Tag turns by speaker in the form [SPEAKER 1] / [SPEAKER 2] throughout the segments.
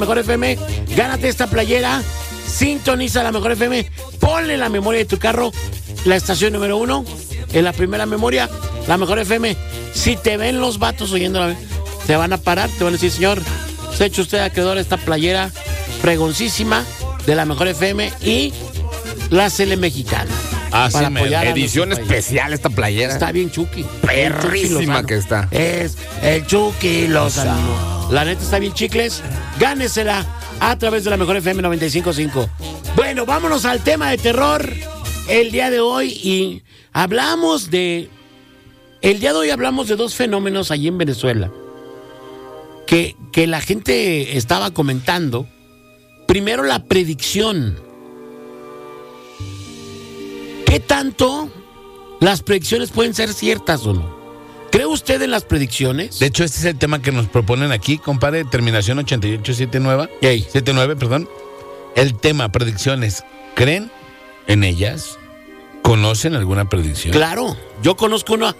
[SPEAKER 1] Mejor FM, gánate esta playera, sintoniza la Mejor FM, ponle la memoria de tu carro, la estación número 1, en la primera memoria, la Mejor FM. Si te ven los vatos oyéndola, te van a parar, te van a decir, señor, se ha hecho usted acreedor a esta playera fregoncísima de la Mejor FM y la Sele Mexicana.
[SPEAKER 2] Para apoyar edición especial esta playera.
[SPEAKER 1] Está bien Chucky.
[SPEAKER 2] Perrísima que está.
[SPEAKER 1] Es el Chucky Lozano. La neta está bien chicles. Gánesela a través de la Mejor FM 95.5. Bueno, vámonos al tema de terror el día de hoy y hablamos de dos fenómenos allí en Venezuela que la gente estaba comentando. Primero, la predicción. ¿Qué tanto las predicciones pueden ser ciertas o no? ¿Cree usted en las predicciones?
[SPEAKER 2] De hecho, este es el tema que nos proponen aquí, compadre, terminación 8879, perdón. El tema, predicciones. ¿Creen en ellas? ¿Conocen alguna predicción?
[SPEAKER 1] Claro, yo conozco una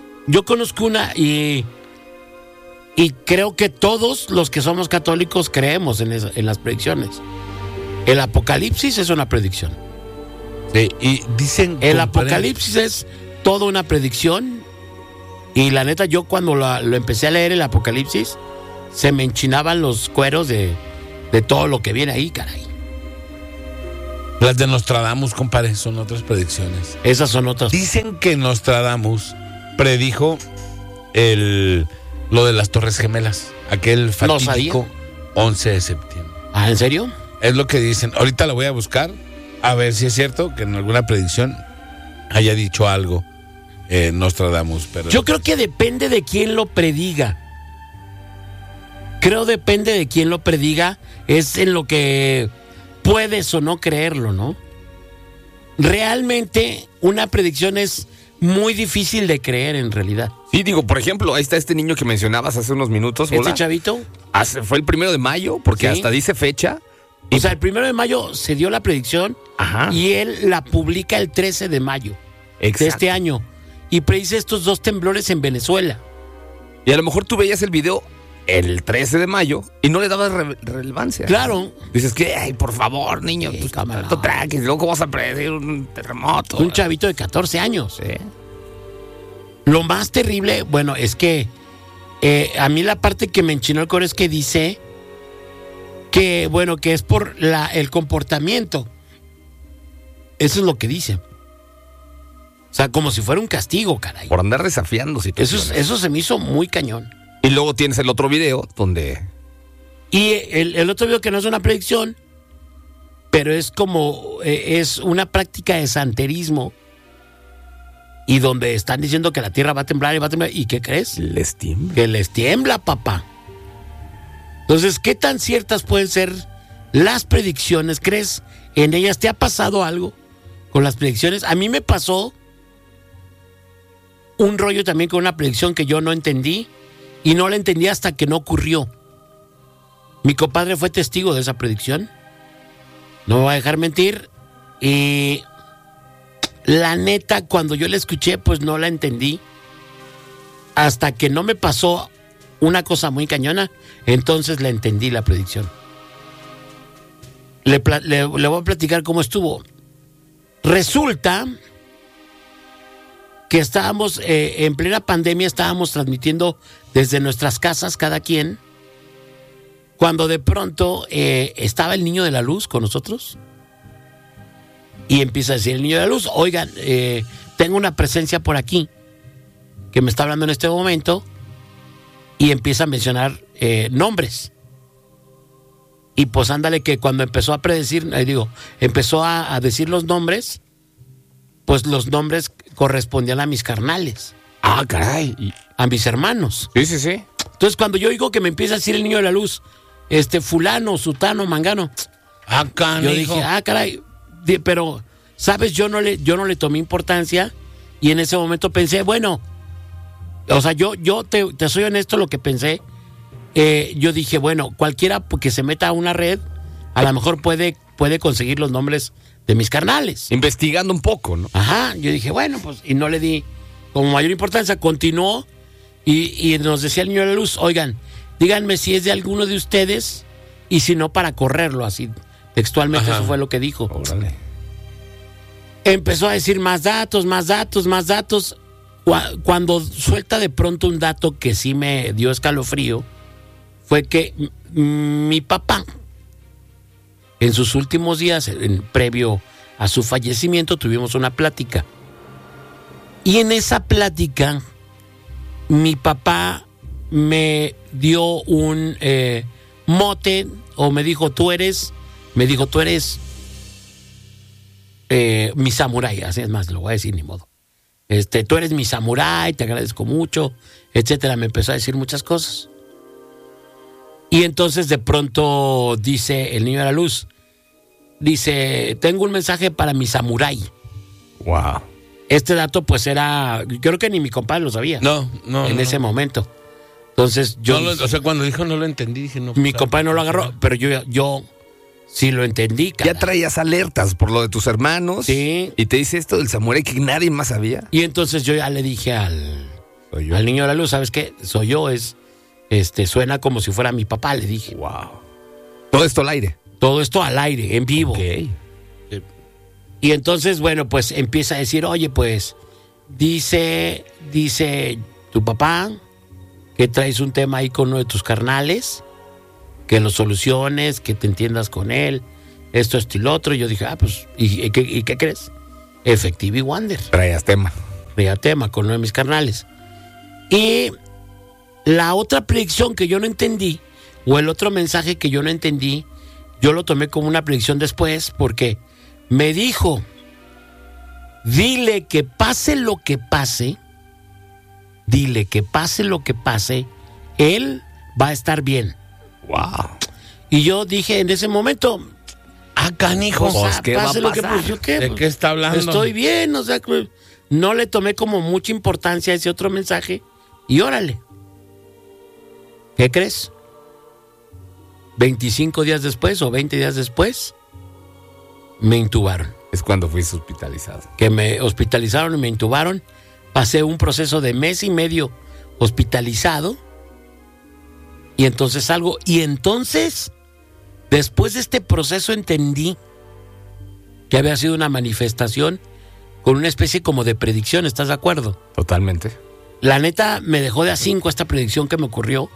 [SPEAKER 1] y creo que todos los que somos católicos creemos en las predicciones. El Apocalipsis es una predicción.
[SPEAKER 2] Sí, y dicen...
[SPEAKER 1] El Apocalipsis es toda una predicción. Y la neta, yo cuando lo empecé a leer el Apocalipsis, se me enchinaban los cueros de todo lo que viene ahí, caray.
[SPEAKER 2] Las de Nostradamus, compadre, son otras predicciones.
[SPEAKER 1] Esas son otras.
[SPEAKER 2] Dicen que Nostradamus predijo lo de las Torres Gemelas, aquel fatídico 11 de septiembre.
[SPEAKER 1] ¿Ah, en serio?
[SPEAKER 2] Es lo que dicen. Ahorita lo voy a buscar, a ver si es cierto que en alguna predicción haya dicho algo Nostradamus. Pero
[SPEAKER 1] yo creo que depende de quién lo prediga. Depende de quién lo prediga, es en lo que puedes o no creerlo, ¿no? Realmente una predicción es muy difícil de creer en realidad.
[SPEAKER 3] Sí, digo, por ejemplo, ahí está este niño que mencionabas hace unos minutos.
[SPEAKER 1] ¿Este chavito?
[SPEAKER 3] Fue el 1 de mayo, porque
[SPEAKER 1] sí,
[SPEAKER 3] hasta dice fecha.
[SPEAKER 1] O sea, el 1 de mayo se dio la predicción.
[SPEAKER 3] Ajá.
[SPEAKER 1] Y él la publica el 13 de mayo. Exacto. De este año. Y predice estos 2 temblores en Venezuela.
[SPEAKER 3] Y a lo mejor tú veías el video el 13 de mayo y no le dabas relevancia.
[SPEAKER 1] Claro.
[SPEAKER 3] Dices que, ay, por favor, niño,
[SPEAKER 1] sí,
[SPEAKER 3] pues tanto tranqui, luego vas a predecir un terremoto.
[SPEAKER 1] Un chavito de 14 años.
[SPEAKER 3] Sí.
[SPEAKER 1] Lo más terrible, bueno, es que a mí la parte que me enchinó el coro es que dice que, bueno, que es por el comportamiento. Eso es lo que dice. O sea, como si fuera un castigo, caray.
[SPEAKER 3] Por andar desafiando situaciones.
[SPEAKER 1] Eso se me hizo muy cañón.
[SPEAKER 3] Y luego tienes el otro video donde...
[SPEAKER 1] Y el otro video que no es una predicción, pero es como, es una práctica de santerismo. Y donde están diciendo que la tierra va a temblar y va a temblar. ¿Y qué crees?
[SPEAKER 3] Les tiembla.
[SPEAKER 1] Que les tiembla, papá. Entonces, ¿qué tan ciertas pueden ser las predicciones? ¿Crees en ellas? ¿Te ha pasado algo con las predicciones? A mí me pasó un rollo también con una predicción que yo no entendí. Y no la entendí hasta que no ocurrió. Mi compadre fue testigo de esa predicción. No me va a dejar mentir. Y la neta, cuando yo la escuché, pues no la entendí. Hasta que no me pasó una cosa muy cañona, entonces la entendí la predicción. Le voy a platicar cómo estuvo. Resulta que estábamos en plena pandemia, estábamos transmitiendo desde nuestras casas cada quien, cuando de pronto estaba el niño de la luz con nosotros y empieza a decir el niño de la luz, oigan, tengo una presencia por aquí que me está hablando en este momento, y empieza a mencionar nombres. Y pues ándale que cuando empezó a predecir, empezó a decir los nombres, pues los nombres correspondían a mis carnales.
[SPEAKER 3] Ah, caray.
[SPEAKER 1] A mis hermanos.
[SPEAKER 3] Sí, sí, sí.
[SPEAKER 1] Entonces cuando yo oigo que me empieza a decir el niño de la luz, fulano, sutano, mangano, yo dije, caray, pero, ¿sabes? Yo no le tomé importancia, y en ese momento pensé, bueno, o sea, yo te soy honesto, lo que pensé, yo dije, bueno, cualquiera que se meta a una red, a lo mejor puede conseguir los nombres de mis carnales.
[SPEAKER 3] Investigando un poco, ¿no?
[SPEAKER 1] Ajá, yo dije, bueno, pues, y no le di como mayor importancia. Continuó y nos decía el niño de la luz, oigan, díganme si es de alguno de ustedes y si no para correrlo, así textualmente. Ajá. Eso fue lo que dijo.
[SPEAKER 3] Órale.
[SPEAKER 1] Empezó a decir más datos. Cuando suelta de pronto un dato que sí me dio escalofrío, fue que mi papá, en sus últimos días, previo a su fallecimiento, tuvimos una plática. Y en esa plática, mi papá me dio un mote, o me dijo, tú eres mi samurái, así es más, lo voy a decir, ni modo. Tú eres mi samurái, te agradezco mucho, etcétera. Me empezó a decir muchas cosas. Y entonces de pronto dice el niño de la luz, dice, tengo un mensaje para mi samurái.
[SPEAKER 3] Wow.
[SPEAKER 1] Este dato pues era, creo que ni mi compadre lo sabía.
[SPEAKER 2] No.
[SPEAKER 1] En ese momento. Entonces yo...
[SPEAKER 2] o sea, cuando dijo no lo entendí, dije no.
[SPEAKER 1] Mi compadre no lo agarró, pero yo sí lo entendí.
[SPEAKER 3] Ya traías alertas por lo de tus hermanos.
[SPEAKER 1] Sí.
[SPEAKER 3] Y te dice esto del samurái que nadie más sabía.
[SPEAKER 1] Y entonces yo ya le dije al niño de la luz, ¿sabes qué? Soy yo, suena como si fuera mi papá, le dije.
[SPEAKER 3] Wow. Todo esto al aire.
[SPEAKER 1] Todo esto al aire, en vivo.
[SPEAKER 3] Okay.
[SPEAKER 1] Y entonces, bueno, pues empieza a decir, oye, pues, dice tu papá que traes un tema ahí con uno de tus carnales, que lo soluciones, que te entiendas con él, esto y lo otro. Y yo dije, pues, ¿y qué crees? Efectivo y Wander.
[SPEAKER 3] Traía tema
[SPEAKER 1] con uno de mis carnales. Y la otra predicción que yo no entendí, o el otro mensaje que yo no entendí, yo lo tomé como una predicción después, porque me dijo, dile que pase lo que pase, él va a estar bien.
[SPEAKER 3] Wow.
[SPEAKER 1] Y yo dije en ese momento, canijo,
[SPEAKER 3] ¿qué
[SPEAKER 1] pase
[SPEAKER 3] va a
[SPEAKER 1] lo que
[SPEAKER 3] pasar?
[SPEAKER 1] pase. ¿Qué?
[SPEAKER 2] ¿De qué está hablando?
[SPEAKER 1] Estoy bien, o sea, no le tomé como mucha importancia a ese otro mensaje. Y órale. ¿Qué crees? 25 días después o 20 días después, me intubaron.
[SPEAKER 3] Es cuando fuiste hospitalizado.
[SPEAKER 1] Que me hospitalizaron y me intubaron. Pasé un proceso de mes y medio hospitalizado. Y entonces salgo. Y entonces, después de este proceso, entendí que había sido una manifestación con una especie como de predicción. ¿Estás de acuerdo?
[SPEAKER 3] Totalmente.
[SPEAKER 1] La neta, me dejó de a 5 esta predicción que me ocurrió.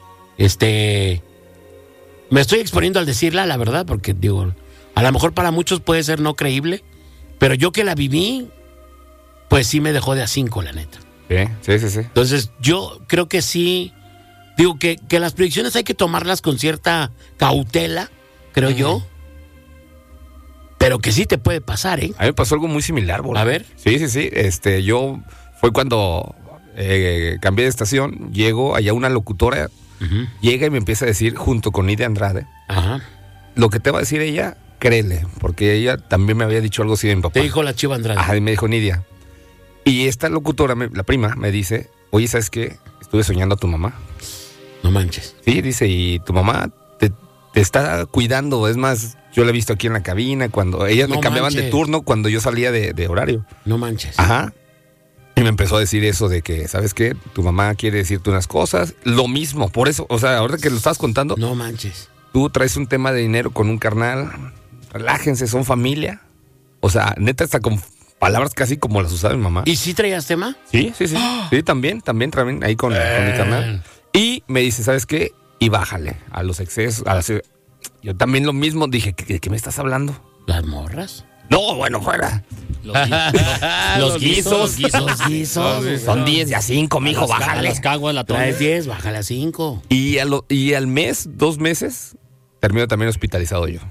[SPEAKER 1] Me estoy exponiendo al decirla, la verdad, porque digo, a lo mejor para muchos puede ser no creíble, pero yo que la viví, pues sí me dejó de a 5, la neta.
[SPEAKER 3] Sí.
[SPEAKER 1] Entonces, yo creo que sí, digo que las predicciones hay que tomarlas con cierta cautela, creo yo, pero que sí te puede pasar, ¿eh?
[SPEAKER 3] A mí me pasó algo muy similar, boludo.
[SPEAKER 1] A ver.
[SPEAKER 3] Sí. Yo, fue cuando cambié de estación, llego allá una locutora, llega y me empieza a decir, junto con Nidia Andrade, lo que te va a decir ella, créele, porque ella también me había dicho algo así de mi papá.
[SPEAKER 1] Te dijo la Chiva Andrade.
[SPEAKER 3] Y me dijo Nidia. Y esta locutora, la prima, me dice, oye, ¿sabes qué? Estuve soñando a tu mamá.
[SPEAKER 1] No manches.
[SPEAKER 3] Sí, dice, y tu mamá te está cuidando. Es más, yo la he visto aquí en la cabina, cuando ellas me cambiaban de turno cuando yo salía de horario.
[SPEAKER 1] No manches.
[SPEAKER 3] Ajá. Y me empezó a decir eso de que, ¿sabes qué? Tu mamá quiere decirte unas cosas. Lo mismo, por eso, o sea, ahora que lo estás contando.
[SPEAKER 1] No manches.
[SPEAKER 3] Tú traes un tema de dinero con un carnal. Relájense, son familia. O sea, neta, hasta con palabras casi como las usaba mi mamá.
[SPEAKER 1] ¿Y sí traías tema?
[SPEAKER 3] Sí. Sí, también, ahí con mi carnal. Y me dice, ¿sabes qué? Y bájale a los excesos. Yo también lo mismo, dije, ¿de qué me estás hablando?
[SPEAKER 1] ¿Las morras?
[SPEAKER 3] No, bueno, fuera. Los guisos. Son 10 y a 5, mijo, bájale.
[SPEAKER 1] Las caguas, la traes 10, bájale a 5.
[SPEAKER 3] Y al mes, 2 meses, termino también hospitalizado yo.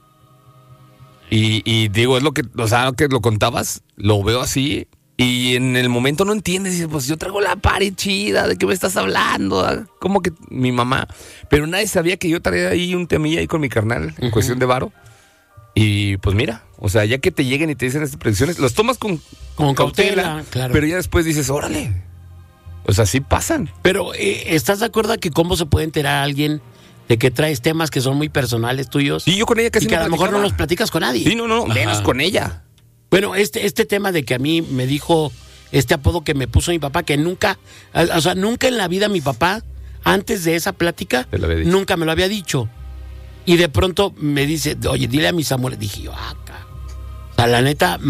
[SPEAKER 3] Y digo, es lo que, o sea, que lo contabas, lo veo así, y en el momento no entiendes, y dices, pues yo traigo la pared chida, ¿de qué me estás hablando? ¿Cómo que mi mamá? Pero nadie sabía que yo traía ahí un temilla ahí con mi carnal, en cuestión de varo. Y pues mira, o sea, ya que te lleguen y te dicen estas predicciones, los tomas con cautela,
[SPEAKER 1] claro.
[SPEAKER 3] Pero ya después dices, órale. O sea, sí pasan.
[SPEAKER 1] Pero, ¿estás de acuerdo que cómo se puede enterar alguien de que traes temas que son muy personales tuyos?
[SPEAKER 3] Y yo con ella casi
[SPEAKER 1] y que a lo mejor no los platicas con nadie.
[SPEAKER 3] Sí, no, menos con ella.
[SPEAKER 1] Bueno, este tema de que a mí me dijo este apodo que me puso mi papá, que nunca en la vida mi papá, antes de esa plática, nunca me lo había dicho. Y de pronto me dice, oye, dile a mi Samuel. Dije yo, acá. O sea, la neta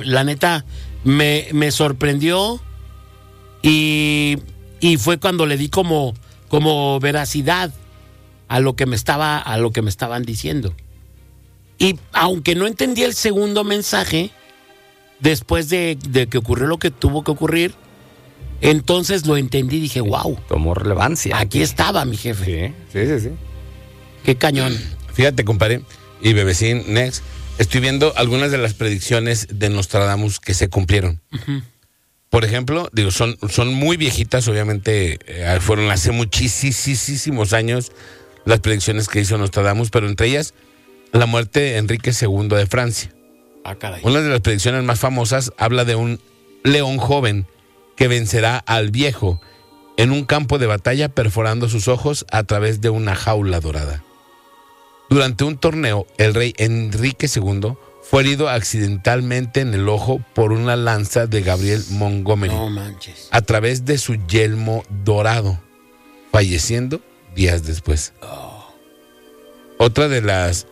[SPEAKER 1] me sorprendió y fue cuando le di como veracidad a lo que me estaban diciendo. Y aunque no entendí el segundo mensaje, después de que ocurrió lo que tuvo que ocurrir, entonces lo entendí y dije, wow.
[SPEAKER 3] Tomó relevancia.
[SPEAKER 1] Aquí estaba mi jefe.
[SPEAKER 3] Sí.
[SPEAKER 1] Qué cañón.
[SPEAKER 2] Fíjate, compadre, y Bebecín, Next, estoy viendo algunas de las predicciones de Nostradamus que se cumplieron. Uh-huh. Por ejemplo, digo, son muy viejitas, obviamente, fueron hace muchísimos años las predicciones que hizo Nostradamus, pero entre ellas, la muerte de Enrique II de Francia.
[SPEAKER 1] Ah, caray.
[SPEAKER 2] Una de las predicciones más famosas habla de un león joven que vencerá al viejo en un campo de batalla perforando sus ojos a través de una jaula dorada. Durante un torneo, el rey Enrique II fue herido accidentalmente en el ojo por una lanza de Gabriel Montgomery.
[SPEAKER 1] No manches.
[SPEAKER 2] A través de su yelmo dorado, falleciendo días después.
[SPEAKER 1] Oh.
[SPEAKER 2] Otra de las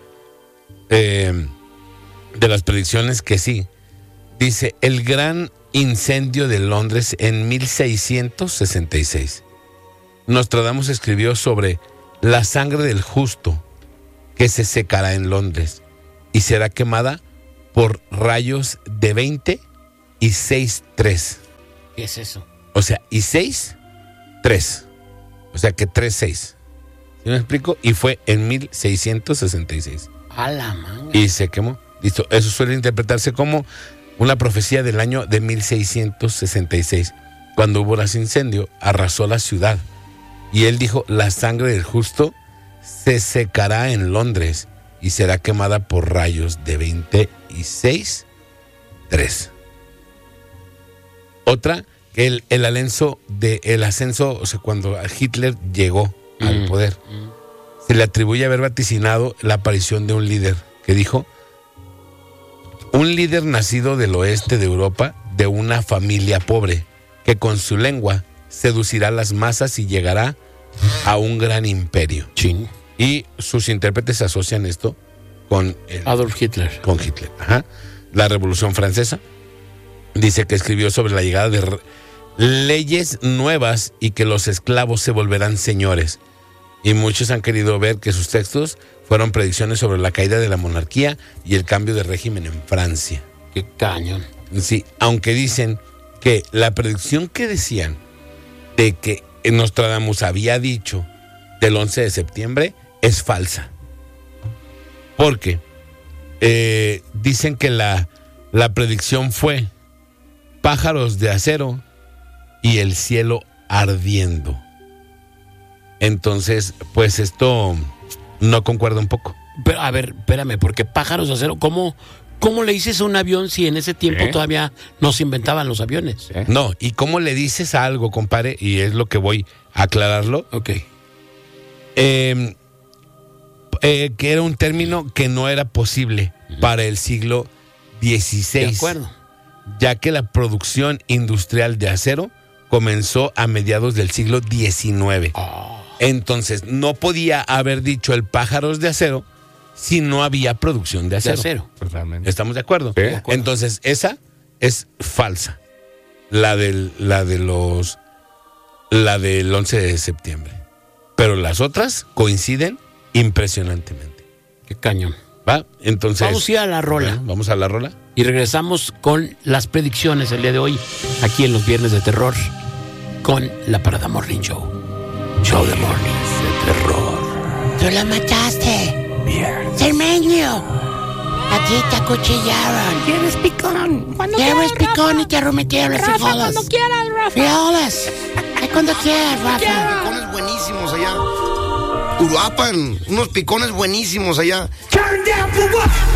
[SPEAKER 2] predicciones que sí, dice, el gran incendio de Londres en 1666. Nostradamus escribió sobre la sangre del justo que se secará en Londres y será quemada por rayos de 20 y 6-3.
[SPEAKER 1] ¿Qué es eso?
[SPEAKER 2] O sea, y 6-3. O sea que 3-6. ¿Sí me explico? Y fue en 1666.
[SPEAKER 1] A la manga.
[SPEAKER 2] Y se quemó. Listo. Eso suele interpretarse como una profecía del año de 1666. Cuando hubo ese incendio, arrasó la ciudad. Y él dijo, la sangre del justo se secará en Londres y será quemada por rayos de 26-3. Otra, el ascenso, o sea, cuando Hitler llegó al poder, se le atribuye haber vaticinado la aparición de un líder que dijo, un líder nacido del oeste de Europa, de una familia pobre, que con su lengua seducirá a las masas y llegará a un gran imperio.
[SPEAKER 1] Ching.
[SPEAKER 2] Y sus intérpretes asocian esto con
[SPEAKER 1] Adolf Hitler.
[SPEAKER 2] Con Hitler. Ajá. La Revolución Francesa dice que escribió sobre la llegada de leyes nuevas y que los esclavos se volverán señores. Y muchos han querido ver que sus textos fueron predicciones sobre la caída de la monarquía y el cambio de régimen en Francia.
[SPEAKER 1] Qué cañón.
[SPEAKER 2] Sí, aunque dicen que la predicción que decían de que Nostradamus había dicho del 11 de septiembre es falsa. Porque dicen que la predicción fue pájaros de acero y el cielo ardiendo. Entonces, pues esto no concuerda un poco.
[SPEAKER 1] Pero, a ver, espérame, porque pájaros de acero, ¿cómo le dices a un avión si en ese tiempo todavía no se inventaban los aviones?
[SPEAKER 2] No, ¿y cómo le dices a algo, compadre? Y es lo que voy a aclararlo.
[SPEAKER 1] Ok.
[SPEAKER 2] Que era un término que no era posible para el siglo XVI.
[SPEAKER 1] De acuerdo.
[SPEAKER 2] Ya que la producción industrial de acero comenzó a mediados del siglo XIX.
[SPEAKER 1] Oh.
[SPEAKER 2] Entonces, no podía haber dicho el pájaros de acero si no había producción de acero.
[SPEAKER 3] Totalmente.
[SPEAKER 2] ¿Estamos de acuerdo?
[SPEAKER 3] Sí, de acuerdo.
[SPEAKER 2] Entonces, esa es falsa. La del 11 de septiembre. Pero las otras coinciden impresionantemente.
[SPEAKER 1] Qué cañón.
[SPEAKER 2] ¿Va? Entonces,
[SPEAKER 1] vamos a ir a la rola.
[SPEAKER 2] Vamos a la rola.
[SPEAKER 1] Y regresamos con las predicciones el día de hoy, aquí en los Viernes de Terror, con la Parada Morning Show. Show de Mornings de Terror.
[SPEAKER 4] Tú la mataste. Cermeño. A ti te acuchillaron.
[SPEAKER 5] ¿Quieres picón?
[SPEAKER 4] Quieres picón y te arremetieron las
[SPEAKER 5] Rafa,
[SPEAKER 4] frijoles.
[SPEAKER 5] cuando quieras, Rafa.
[SPEAKER 4] Frijoles. Cuando quieras, Rafa.
[SPEAKER 6] Picones buenísimos allá. Uruapan, unos picones buenísimos allá.
[SPEAKER 5] Turn down for what?